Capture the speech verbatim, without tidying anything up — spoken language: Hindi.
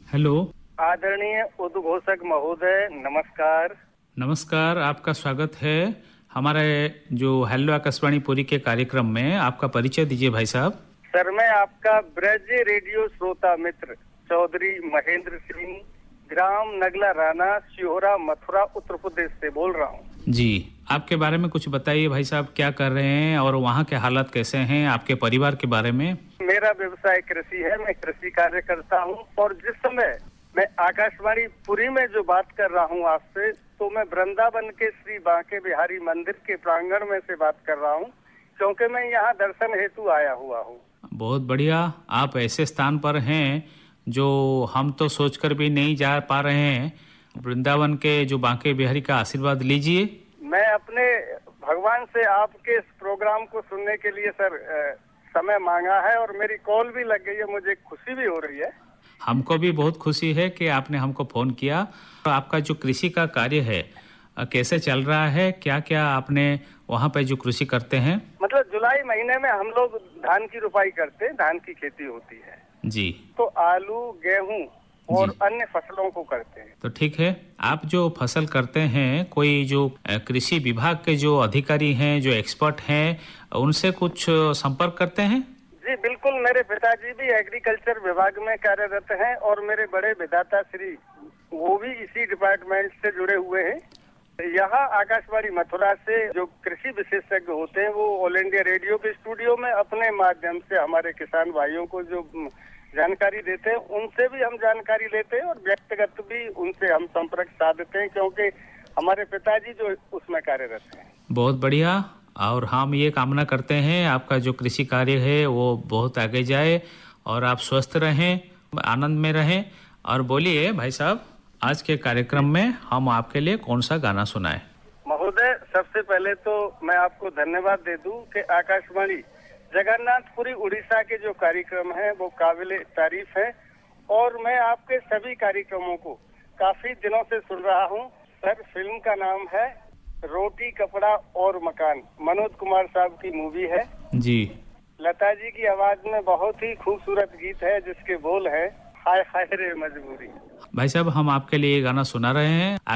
हेलो। आदरणीय उद्घोषक महोदय, नमस्कार। नमस्कार, आपका स्वागत है हमारे जो हेलो आकाशवाणी पुरी के कार्यक्रम में। आपका परिचय दीजिए भाई साहब। सर, मैं आपका ब्रज रेडियो श्रोता मित्र चौधरी महेंद्र सिंह, ग्राम नगला राना, शिहोरा, मथुरा, उत्तर प्रदेश से बोल रहा हूँ। जी, आपके बारे में कुछ बताइए भाई साहब, क्या कर रहे हैं और वहाँ के हालात कैसे हैं, आपके परिवार के बारे में। मेरा व्यवसाय कृषि है, मैं कृषि कार्य करता हूँ और जिस समय मैं आकाशवाणी पुरी में जो बात कर रहा हूँ आपसे, तो मैं वृंदावन के श्री बांके बिहारी मंदिर के प्रांगण में से बात कर रहा हूँ, क्योंकि मैं यहाँ दर्शन हेतु आया हुआ हूँ। बहुत बढ़िया, आप ऐसे स्थान पर हैं जो हम तो सोचकर भी नहीं जा पा रहे हैं। वृंदावन के जो बांके बिहारी का आशीर्वाद लीजिए। मैं अपने भगवान से आपके इस प्रोग्राम को सुनने के लिए सर समय मांगा है और मेरी कॉल भी लग गई है, मुझे खुशी भी हो रही है। हमको भी बहुत खुशी है कि आपने हमको फोन किया। तो आपका जो कृषि का कार्य है कैसे चल रहा है, क्या क्या आपने वहाँ पे जो कृषि करते हैं? मतलब जुलाई महीने में हम लोग धान की रुपाई करते हैं, धान की खेती होती है जी। तो आलू, गेहूं और अन्य फसलों को करते हैं। तो ठीक है, आप जो फसल करते हैं, कोई जो कृषि विभाग के जो अधिकारी हैं, जो एक्सपर्ट हैं, उनसे कुछ संपर्क करते हैं? जी बिल्कुल, मेरे पिताजी भी एग्रीकल्चर विभाग में कार्यरत हैं और मेरे बड़े विधाता श्री वो भी इसी डिपार्टमेंट से जुड़े हुए हैं। यहाँ आकाशवाणी मथुरा से जो कृषि विशेषज्ञ होते हैं वो ऑल इंडिया रेडियो के स्टूडियो में अपने माध्यम से हमारे किसान भाइयों को जो जानकारी देते हैं, उनसे भी हम जानकारी लेते हैं और व्यक्तिगत भी उनसे हम संपर्क साधते हैं, क्योंकि हमारे पिताजी जो उसमें कार्यरत हैं। बहुत बढ़िया, और हम ये कामना करते हैं आपका जो कृषि कार्य है वो बहुत आगे जाए और आप स्वस्थ रहें, आनंद में रहें। और बोलिए भाई साहब, आज के कार्यक्रम में हम आपके लिए कौन सा गाना सुनाएं? महोदय, सबसे पहले तो मैं आपको धन्यवाद दे दूं कि आकाशवाणी जगन्नाथपुरी उड़ीसा के जो कार्यक्रम है वो काबिले तारीफ है और मैं आपके सभी कार्यक्रमों को काफी दिनों से सुन रहा हूं। सर, फिल्म का नाम है रोटी कपड़ा और मकान, मनोज कुमार साहब की मूवी है जी। लता जी की आवाज में बहुत ही खूबसूरत गीत है जिसके बोल है हाय हाय रे मजबूरी। भाई साहब, हम आपके लिए ये गाना सुना रहे हैं।